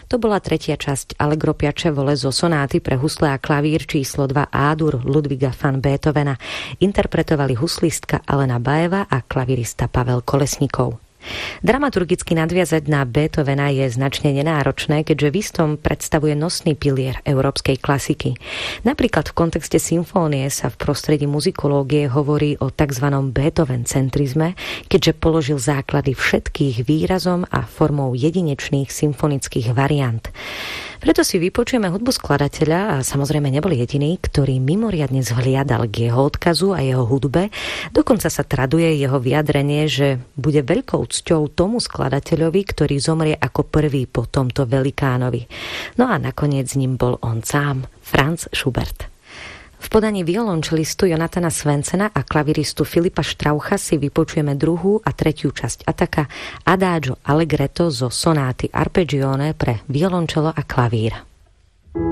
To bola tretia časť Allegro piacevole zo sonáty pre husle a klavír číslo 2 A-dur Ludwiga van Beethovena. Interpretovali huslistka Alena Bajeva a klavirista Pavel Kolesníkov. Dramaturgicky nadviazať na Beethovena je značne nenáročné, keďže v istom predstavuje nosný pilier európskej klasiky. Napríklad v kontexte symfónie sa v prostredí muzikológie hovorí o tzv. Beethoven-centrizme, keďže položil základy všetkých výrazom a formou jedinečných symfonických variant. Preto si vypočujeme hudbu skladateľa a samozrejme nebol jediný, ktorý mimoriadne zhliadal k jeho odkazu a jeho hudbe. Dokonca sa traduje jeho vyjadrenie, že bude veľkou cťou tomu skladateľovi, ktorý zomrie ako prvý po tomto velikánovi. No a nakoniec ním bol on sám, Franz Schubert. V podaní violončelistu Jonathana Svensena a klaviristu Filipa Straucha si vypočujeme druhú a tretiu časť Attacca Adagio Allegretto zo sonáty Arpeggione pre violončelo a klavír.